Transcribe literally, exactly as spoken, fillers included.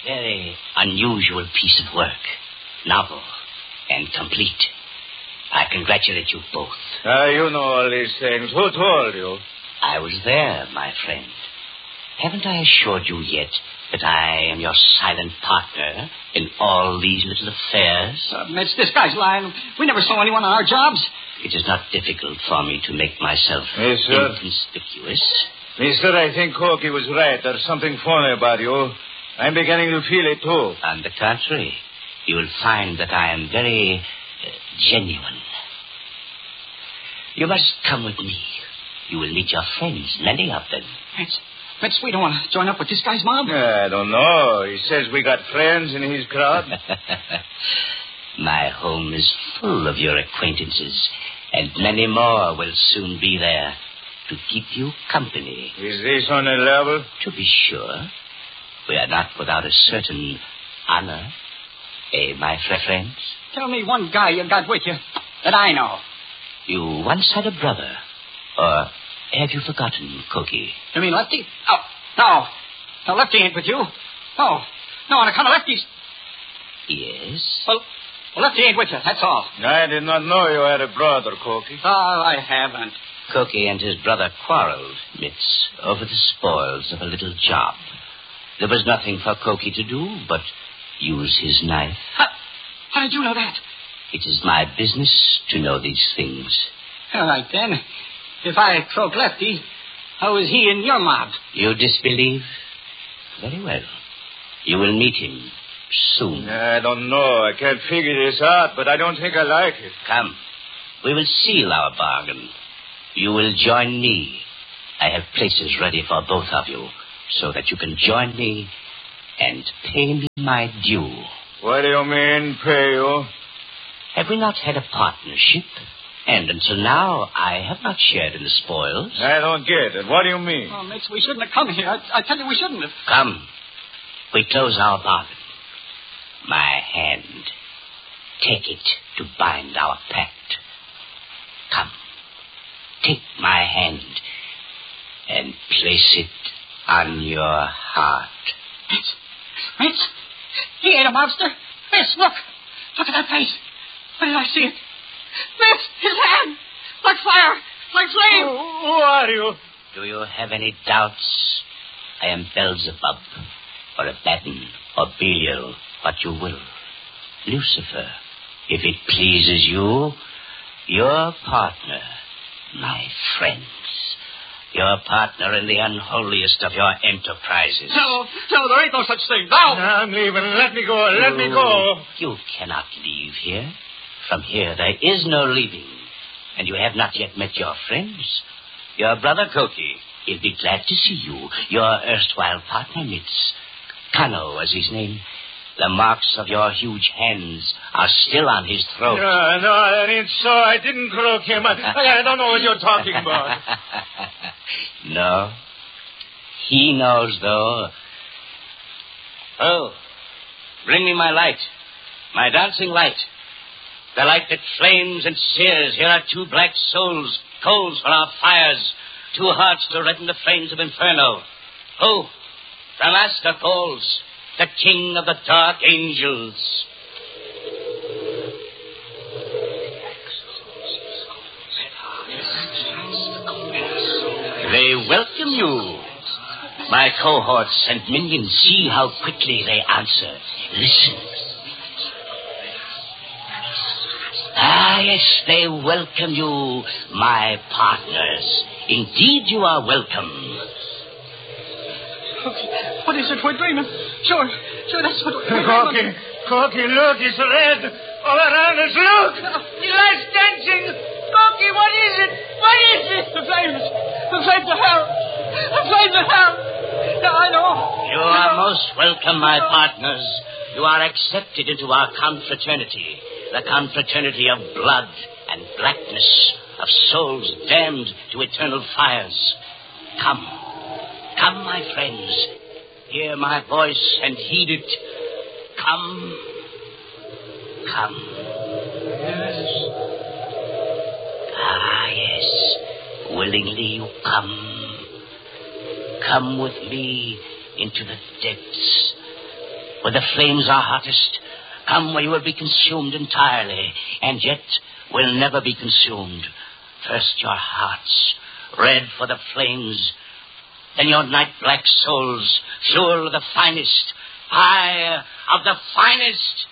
very unusual piece of work. Novel and complete. I congratulate you both. Ah, uh, you know all these things. Who told you? I was there, my friend. Haven't I assured you yet that I am your silent partner in all these little affairs? Uh, Mitch, this guy's lying. We never saw anyone on our jobs. It is not difficult for me to make myself yes, sir. inconspicuous. Mister, I think Corky was right. There's something funny about you. I'm beginning to feel it, too. On the contrary, you will find that I am very uh, genuine. You must come with me. You will meet your friends, many of them. Mitch, Mitch, we don't want to join up with this guy's mob. I don't know. He says we got friends in his crowd. My home is full of your acquaintances, and many more will soon be there to keep you company. Is this on a level? To be sure. We are not without a certain honor. Eh, my friends? Tell me one guy you got with you that I know. You once had a brother. Or have you forgotten, Cookie? You mean Lefty? Oh, no. No, Lefty ain't with you. No. No, on account of Lefty's... Yes? Well, well, Lefty ain't with you, that's all. I did not know you had a brother, Cookie. Oh, I haven't. Cookie and his brother quarreled, Mitz, over the spoils of a little job. There was nothing for Cookie to do but use his knife. How, how did you know that? It is my business to know these things. All right, then. If I croak Lefty, how is he in your mob? You disbelieve? Very well. You will meet him soon. I don't know. I can't figure this out, but I don't think I like it. Come. We will seal our bargain. You will join me. I have places ready for both of you, so that you can join me and pay me my due. What do you mean, pay you? Have we not had a partnership? And until now, I have not shared in the spoils. I don't get it. What do you mean? Oh, Mitch, we shouldn't have come here. I, I tell you, we shouldn't have. Come. We close our bargain. My hand. Take it to bind our pact. Come. Take my hand and place it on your heart. Mitch, Mitch, he ain't a mobster. Mitch, look. Look at that face. Where did I see it? Mitch, his hand. Like fire. Like flame. Who, who are you? Do you have any doubts? I am Beelzebub, or Abaddon, or Belial, what you will. Lucifer, if it pleases you, your partner, my friends. Your partner in the unholiest of your enterprises. No, no, there ain't no such thing. No. I'm leaving. Let me go. Let you, me go. You cannot leave here. From here, there is no leaving. And you have not yet met your friends. Your brother Cookie, he'll be glad to see you. Your erstwhile partner, Mitz. Kano was his name. The marks of your huge hands are still on his throat. No, no, that ain't so. I didn't croak him. I, I don't know what you're talking about. No. He knows, though. Oh, bring me my light. My dancing light. The light that flames and sears. Here are two black souls, coals for our fires. Two hearts to redden the flames of inferno. Oh, Ramaster calls, the king of the dark angels. They welcome you. My cohorts and minions, see how quickly they answer. Listen. Ah, yes, they welcome you, my partners. Indeed, you are welcome. What is it we're dreaming? Sure, sure, that's what we're dreaming. Corky, Corky, look, it's red. All around us, look. The light's dancing. Corky, what is it? What is it? The flames. The flames of hell. The flames of hell. Yeah, I know. You are most welcome, my partners. You are accepted into our confraternity. The confraternity of blood and blackness, of souls damned to eternal fires. Come. Come, my friends. Hear my voice and heed it. Come. Come. Yes. Ah, yes. Willingly you come. Come with me into the depths. where the flames are hottest. Come where you will be consumed entirely, and yet will never be consumed. First your hearts, red for the flames, then your night-black souls, fuel of the finest, aye, of the finest.